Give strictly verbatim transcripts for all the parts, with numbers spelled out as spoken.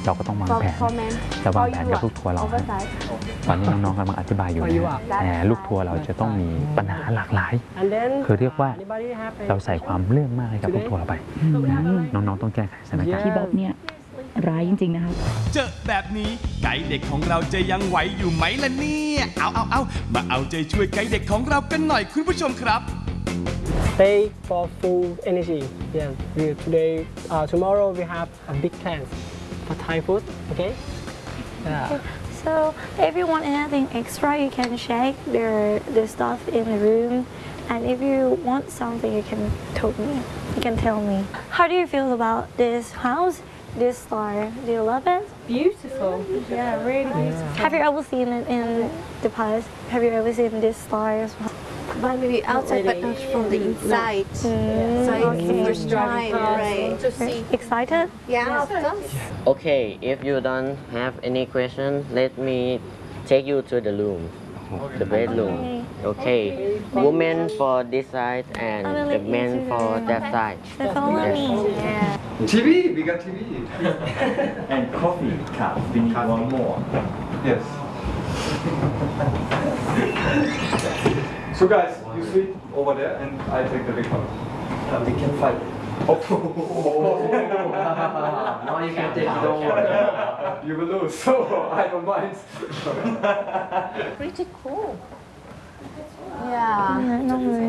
เราก็ต้องวางแผนจะวางแผนกับลูกทัวร์เราตอนนี้น้องๆกำลังอธิบายอยู่แต่ลูกทัวร์เราจะต้องมีปัญหาหลากหลายคือเรียกว่าเราใส่ความเรื่องมากให้กับลูกทัวร์เราไปน้องๆต้องแก้ไขสถานการณ์พี่บ๊อบเนี่ยร้ายจริงๆนะครับเจอแบบนี้ไกด์เด็กของเราจะยังไหวอยู่ไหมล่ะเนี่ยเอาเอาเอามาเอาใจช่วยไกด์เด็กของเรากันหน่อยคุณผู้ชมครับ Stay for full energy. Yeah. We, today, uh, tomorrow we have a big plan for Thai food. Okay. Yeah. So if you want anything extra, you can check the the stuff in the room, and if you want something, you can tell me. You can tell me. How do you feel about this house? This star? Do you love it? Beautiful. Yeah, really beautiful. Have you ever seen it in the past? Have you ever seen this star as well? But maybe outside, but not from the inside. Mm, so it's okay. first time, right? To see. Excited? Yeah, of course. Okay, if you don't have any question, let me take you to the room, the bedroom. Okay, women for this side and the men for that side. So follow me. Yeah. T V, we got T V. and coffee cup we need one more Yes. So guys, you sleep over there and I take the big one. uh, we can fight Oh, now you can take the one you will lose, so I don't mind. Pretty cool. Yeah.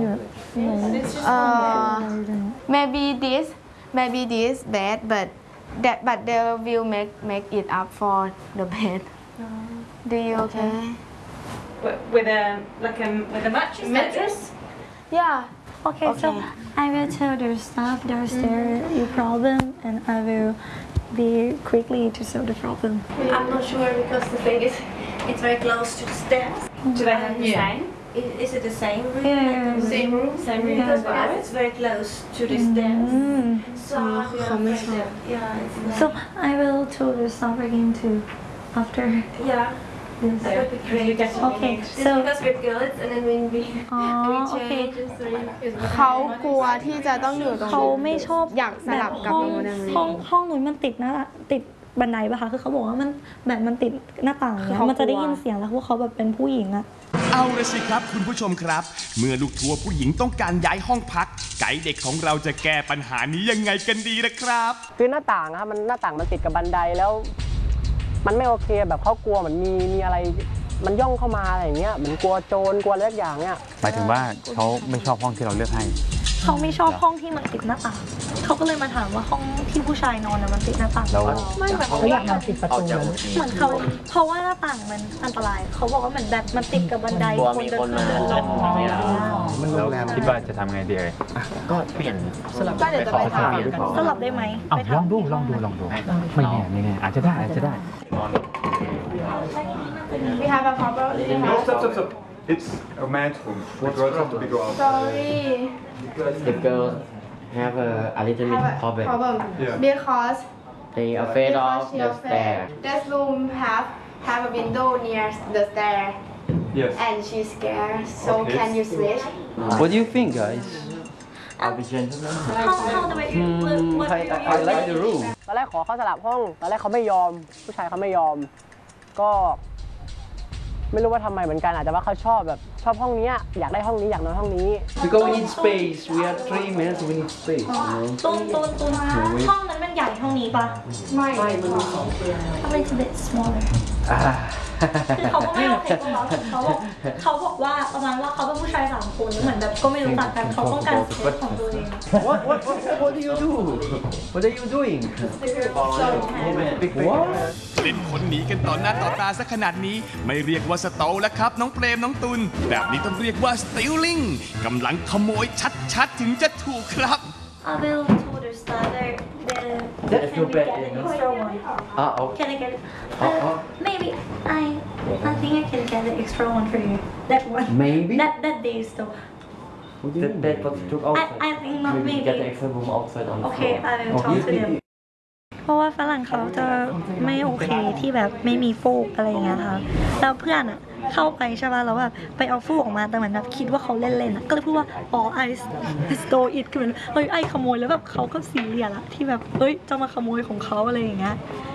Uh, maybe this, maybe this bed, but that, but they will make make it up for the bed. Do you okay? With a like a with a mattress. Mattress. Yeah. Okay, okay, so I will tell the staff downstairs mm-hmm. your problem, and I will be quickly to solve the problem. I'm not sure because the thing is, it's very close to the stairs. Do they have the yeah. same? Is, is it the same room? Yeah. Like same room? Same room. Because yeah. it's very close to the stairs. Mm. So yeah, yeah, it's so I will tell the staff again too after. Yeah. Yes. That would be great. Okay, so because we're girls and then when we we change, so เขากลัวที่จะต้องอยู่ตรงเขาไม่ชอบอยากสลับกับห้องโรงแรมนี้ห้องห้องนู้นมันติดหน้าติดบันไดปะคะคือเขาบอกว่ามันแบบมันติดหน้าต่างเนี่ยมันจะได้ยินเสียงแล้วพวกเขาแบบเป็นผู้หญิงอะเอาละสิครับคุณผู้ชมครับเมื่อลูกทัวร์ผู้หญิงต้องการย้ายห้องพักไกด์เด็กของเราจะแก้ปัญหานี้ยังไงกันดีนะครับคือหน้าต่างครับมันหน้าต่างมันติดกับบันไดแล้วมันไม่โอเคแบบเขากลัวเหมือนมีมีอะไรมันย่องเข้ามาอะไรอย่างเงี้ยเหมือนกลัวโจรกลัวอะไรอย่างเงี้ยหมายถึงว่าเขาไม่ชอบห้องที่เราเลือกให้เขาไม่ชอบห้องที่มันติดหน้าต่างเขาก็เลยมาถามว่าห้องที่ผู้ชายนอนน่ะมันติดหน้าต่างไม่แบบเขาอยากนอนติดประตูเหมือนเขาเพราะว่าหน้าต่างมันอันตรายเขาบอกว่าเหมือนแบบมันติดกับบันไดคนเดินมามันโรงแรมคิดว่าจะทำไงดีเลยก็เปลี่ยนสลับก็เดี๋ยวจะไปทำสลับได้ไหมลองดูลองดูลองดูไม่แน่ไม่แน่อาจจะได้อาจจะได้ We have a problem. No, stop, stop, stop. It's a man's room. The girls have to be go out. Sorry. The girls have a, a little bit problem. Problem. Yeah. Because they afraid of the stair. This room have have a window near the stair. Yes. And she's scared. So Okay. can you switch? What do you think, guys? I'll be gentleman. How how do I Mm, I, I, I like the room. ตอนแรกขอเขาสลับห้องตอนแรกเขาไม่ยอมผู้ชายเขาไม่ยอมก็ไม่รู้ว่าทำไมเหมือนกันอาจจะว่าเขาชอบแบบชอบห้องนี้อยากได้ห้องนี้อยากนอนห้องนี้ Because we need space. We are three men, so we need space. You know. ตูนตูนตูนห้องนั้นมันใหญ่ห้องนี้ปะไม่ไม่มันมีสองเตียง A little bit smaller คือเขาก็ไม่โอเคกับเราเขาบอกเขาบอกว่าประมาณว่าเขาเป็นผู้ชายสามคนเหมือนแบบก็ไม่รู้จักกันเขาต้องการสเปซของตัวเอง What what what what do you do? What are you doing? What? เล่นคนหนีกันต่อหน้าต่อตาซะขนาดนี้ไม่เรียกว่าสโตลแล้วครับน้องเปรมน้องตุลแบบนี้ต้องเรียกว่าสติลลิงกำลังขโมยชัดๆถึงจะถูกครับ I will tell the starter the That's can your we bed, get you an know. extra one Ah, okay. Can I get it Uh, uh. Maybe I I think I can get the extra one for you That one Maybe. That that day still That bed was took I outside. I think not Maybe maybe get the extra room outside on the Okay floor. I will talk to them เพราะว่าฝรั่งเขาจะไม่โอเคที่แบบไม่มีฟูกอะไรอย่างเงี้ยค่ะแล้วเพื่อนอ่ะเข้าไปใช่ป่ะแล้วแบบไปเอาฟูกออกมาแต่เหมือนแบบคิดว่าเขาเล่นๆอ่ะก็เลยพูดว่าอ๋อไอสโตอิทคือเหมือนเฮ้ยไอขโมยแล้วแบบเขาก็ซีเรียสอะที่แบบเฮ้ยจะมาขโมยของเขาอะไรอย่างเงี้ย